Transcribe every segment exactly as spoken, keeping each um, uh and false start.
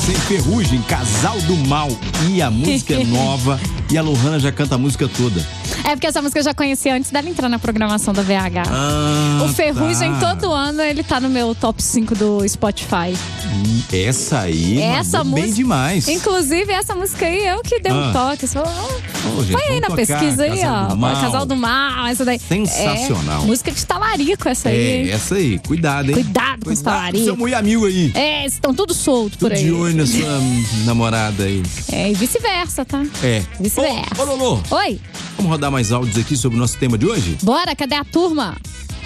essa, hein? Ferrugem, Casal do Mal. E a música é nova e a Lohana já canta a música toda. É porque essa música eu já conhecia antes dela entrar na programação da V H. Ah, o Ferrugem, tá. todo ano, ele tá no meu top cinco do Spotify. Essa aí, essa mandou bem música, demais. Inclusive, essa música aí, eu que dei um Ah. toque. Você falou, Ô, gente, foi aí vamos na tocar pesquisa aí, Casal ó. do Mal. Casal do Mal, essa daí. Sensacional. É, música de talarico essa aí. É, hein? essa aí. Cuidado, hein? Cuidado com os talaricos. Seu mulher amigo aí. É, estão tudo solto por Tudo aí. de olho na sua namorada aí. É, e vice-versa, tá? É. Vice-versa. Ô, ô, Lolo. Oi. Vamos rodar mais áudios aqui sobre o nosso tema de hoje? Bora, cadê a turma?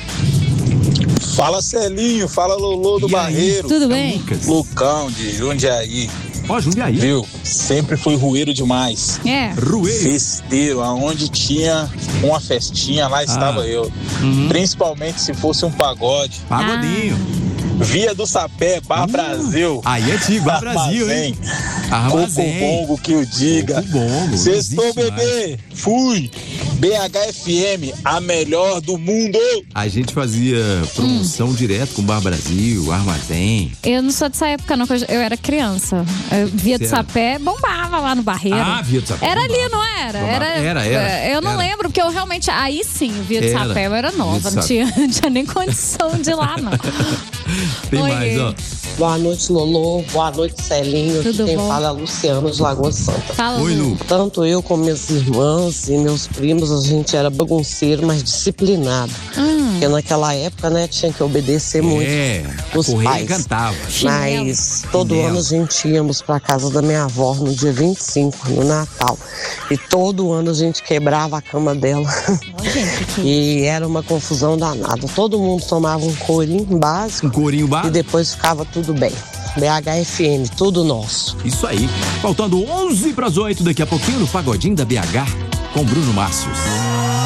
Fala Celinho, fala Lolo do E aí? Barreiro. Tudo bem? Lucas. Lucão de Jundiaí. Ó, Jundiaí. Viu? Sempre fui rueiro demais. É. Rueiro. Festeiro, aonde tinha uma festinha, lá estava eu. Uhum. Principalmente se fosse um pagode. Pagodinho. Via do Sapé, Bar Brasil. Aí é antigo, Bar Brasil, hein? Armazém. Coco Bongo que o diga. Coco Bongo. Sextou, Não existe bebê. Fui. B H F M, a melhor do mundo. A gente fazia promoção direto com Bar Brasil, Armazém. Eu não sou dessa época, não, que eu, eu era criança. Eu via do Você era? Sapé, bombava lá no Barreiro. Ah, Via do Sapé. Era bombava. ali, não era? Bombava. Era, era, Eu não era. lembro, porque eu realmente. Aí sim, o Via do Era. Sapé, eu era Via nova, do não Sapé. tinha, não tinha nem condição de ir lá, não. Tem Oi. mais, ó. Boa noite, Lolo. Boa noite, Celinho. Tudo Aqui quem bom? fala é Luciano de Lagoa Santa. Fala, Oi, Lu. Tanto eu como minhas irmãs e meus primos, a gente era bagunceiro, mas disciplinado. Hum, Porque naquela época, né, tinha que obedecer muito. É, a Os Correia pais. cantava. Mas todo Chinelo. ano a gente íamos pra casa da minha avó no dia vinte e cinco, no Natal. E todo ano a gente quebrava a cama dela. ó, gente, que... E era uma confusão danada. Todo mundo tomava um corinho básico Um corinho e básico. depois ficava tudo bem. B H F M, tudo nosso. Isso aí. Faltando onze para as oito daqui a pouquinho no Pagodinho da B H com Bruno Márcios.